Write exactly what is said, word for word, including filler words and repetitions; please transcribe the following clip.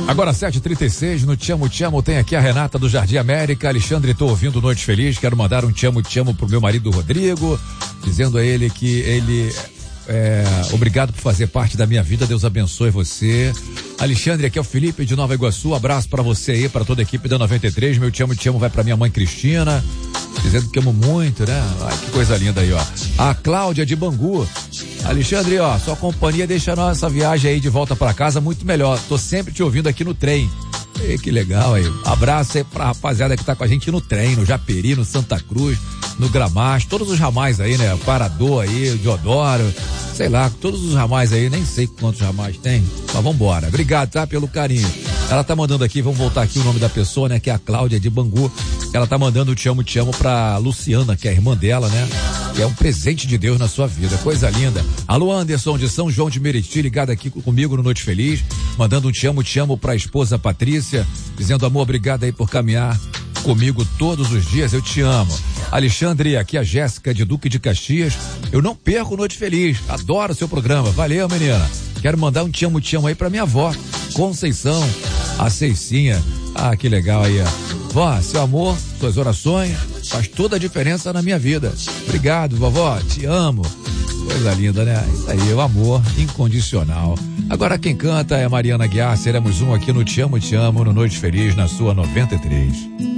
Agora sete e trinta e seis, no Te Amo, Te Amo, tem aqui a Renata do Jardim América. Alexandre, tô ouvindo Noite Feliz, quero mandar um Te Amo, Te Amo pro meu marido Rodrigo, dizendo a ele que ele é, obrigado por fazer parte da minha vida, Deus abençoe você. Alexandre, aqui é o Felipe de Nova Iguaçu, abraço pra você aí, pra toda a equipe da noventa e três, meu Te Amo, Te Amo vai pra minha mãe Cristina, dizendo que amo muito, né? Ai, que coisa linda aí, ó. A Cláudia de Bangu. Alexandre, ó, sua companhia deixa a nossa viagem aí de volta pra casa muito melhor. Tô sempre te ouvindo aqui no trem. E que legal aí. Abraço aí pra rapaziada que tá com a gente no trem, no Japeri, no Santa Cruz, no Gramacho, todos os ramais aí, né? Parador aí, Diodoro, sei lá, todos os ramais aí, nem sei quantos ramais tem, mas vambora. Obrigado, tá? Pelo carinho. Ela tá mandando aqui, vamos voltar aqui o nome da pessoa, né? Que é a Cláudia de Bangu. Ela tá mandando o Te Amo, Te Amo pra Luciana, que é a irmã dela, né? Que é um presente de Deus na sua vida, coisa linda. Alô, Anderson de São João de Meriti, ligado aqui comigo no Noite Feliz, mandando um Te Amo, Te Amo pra esposa Patrícia, dizendo, amor, obrigado aí por caminhar comigo todos os dias, eu te amo. Alexandre, aqui a Jéssica de Duque de Caxias, eu não perco Noite Feliz, adoro o seu programa, valeu, menina. Quero mandar um Te Amo, Te Amo aí pra minha avó, Conceição, a Ceicinha. Ah, que legal aí, ó. Vó, seu amor, suas orações, faz toda a diferença na minha vida. Obrigado, vovó, te amo. Coisa linda, né? Isso aí, o amor incondicional. Agora quem canta é Mariana Guiar, seremos um aqui no Te Amo, Te Amo, no Noite Feliz, na sua noventa e três.